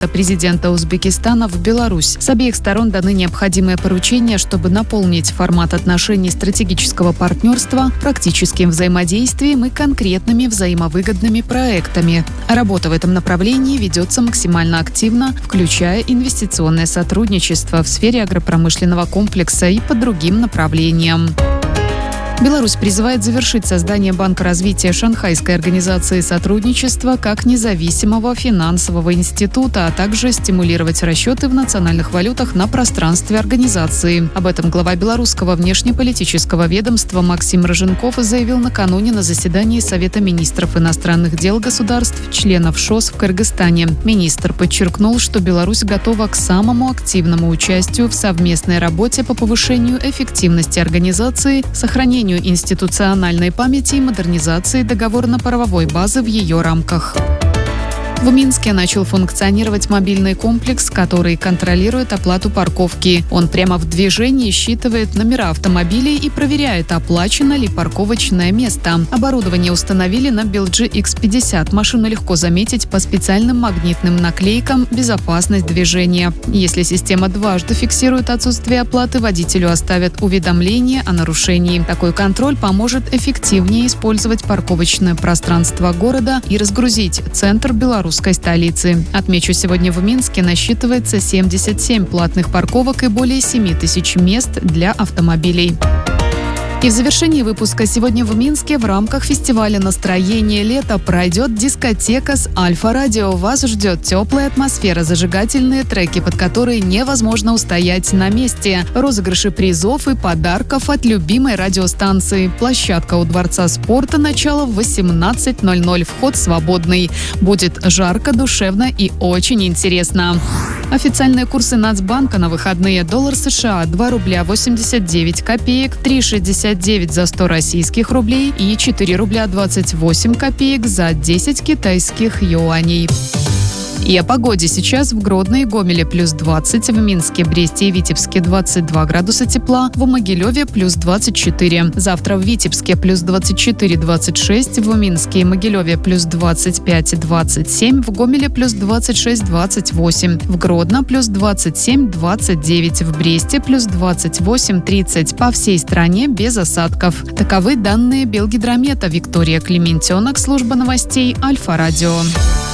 президента Узбекистана в Беларусь. С обеих сторон даны необходимые поручения, чтобы наполнить формат отношений стратегического партнерства практическим взаимодействием и конкретными взаимовыгодными проектами. Работа в этом направлении ведется максимально активно, включая инвестиционное сотрудничество в сфере агропромышленного комплекса и по другим направлениям. Беларусь призывает завершить создание Банка развития Шанхайской организации сотрудничества как независимого финансового института, а также стимулировать расчеты в национальных валютах на пространстве организации. Об этом глава белорусского внешнеполитического ведомства Максим Роженков заявил накануне на заседании Совета министров иностранных дел государств, членов ШОС в Кыргызстане. Министр подчеркнул, что Беларусь готова к самому активному участию в совместной работе по повышению эффективности организации, сохранению институциональной памяти и модернизации договорно-правовой базы в ее рамках. В Минске начал функционировать мобильный комплекс, который контролирует оплату парковки. Он прямо в движении считывает номера автомобилей и проверяет, оплачено ли парковочное место. Оборудование установили на Белджи X50. Машину легко заметить по специальным магнитным наклейкам «Безопасность движения». Если система дважды фиксирует отсутствие оплаты, водителю оставят уведомление о нарушении. Такой контроль поможет эффективнее использовать парковочное пространство города и разгрузить центр белорусской столицы. Отмечу, сегодня в Минске насчитывается 77 платных парковок и более 7 тысяч мест для автомобилей. И в завершении выпуска сегодня в Минске в рамках фестиваля «Настроение лета» пройдет дискотека с Альфа-радио. Вас ждет теплая атмосфера, зажигательные треки, под которые невозможно устоять на месте. Розыгрыши призов и подарков от любимой радиостанции. Площадка у Дворца спорта, начало в 18:00. Вход свободный. Будет жарко, душевно и очень интересно. Официальные курсы Нацбанка на выходные: доллар США 2 рубля 89 копеек, 3,69 за 100 российских рублей и 4 рубля 28 копеек за 10 китайских юаней. И о погоде. Сейчас в Гродно и Гомеле плюс 20, в Минске, Бресте и Витебске 22 градуса тепла, в Могилеве плюс 24. Завтра в Витебске плюс 24-26, в Минске и Могилеве плюс 25-27, в Гомеле плюс 26-28, в Гродно плюс 27-29, в Бресте плюс 28-30. По всей стране без осадков. Таковы данные Белгидромета. Виктория Клементенок, служба новостей Альфа-радио.